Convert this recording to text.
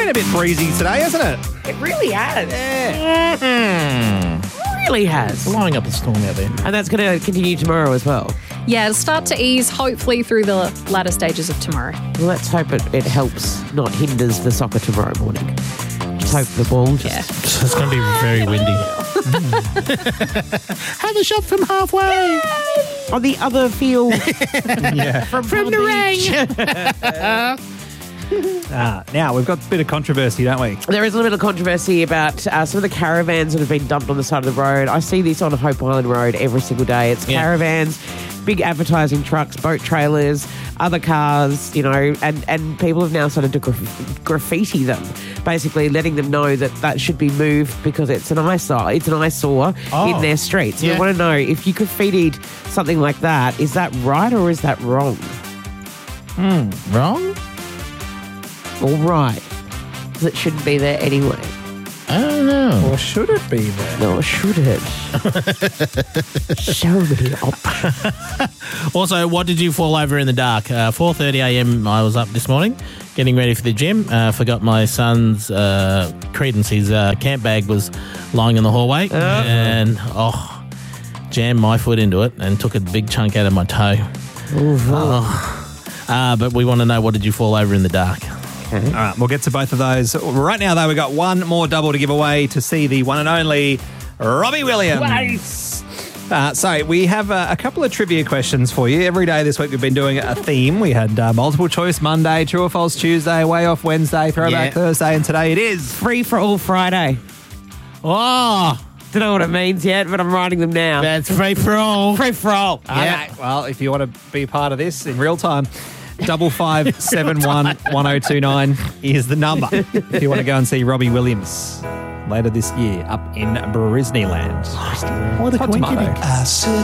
been a bit breezy today, hasn't it? It really has. Yeah. It really has. Blowing up a storm out there. And that's going to continue tomorrow as well. Yeah, it'll start to ease hopefully through the latter stages of tomorrow. Well, let's hope it helps, not hinders the soccer tomorrow morning. Just hope the ball just... It's going to be very windy. Have a shot from halfway. On the other field. Yeah. From the range. Now, we've got a bit of controversy, don't we? There is a little bit of controversy about some of the caravans that have been dumped on the side of the road. I see this on Hope Island Road every single day. It's caravans, big advertising trucks, boat trailers, other cars, and people have now started to graffiti them, basically letting them know that should be moved because it's an eyesore. It's an eyesore in their streets. So I want to know, if you graffitied something like that, is that right or is that wrong? Wrong? All right. Because it shouldn't be there anyway. I don't know. Or should it be there? No, should it? Show me up. Also, what did you fall over in the dark? 4:30 a.m. I was up this morning getting ready for the gym. Forgot my son's Credence. His camp bag was lying in the hallway and jammed my foot into it and took a big chunk out of my toe. But we want to know, what did you fall over in the dark? All right, we'll get to both of those. Right now, though, we've got one more double to give away to see the one and only Robbie Williams. So we have a couple of trivia questions for you. Every day this week we've been doing a theme. We had multiple choice Monday, true or false Tuesday, way off Wednesday, throwback Thursday, and today it is Free for all Friday. Oh, Don't know what it means yet, but I'm writing them now. that's free for all. Free for all. Okay, well, if you want to be part of this in real time, 55711029 is the number if you want to go and see Robbie Williams later this year up in Brisneyland. What a Hot tomato. coincidence.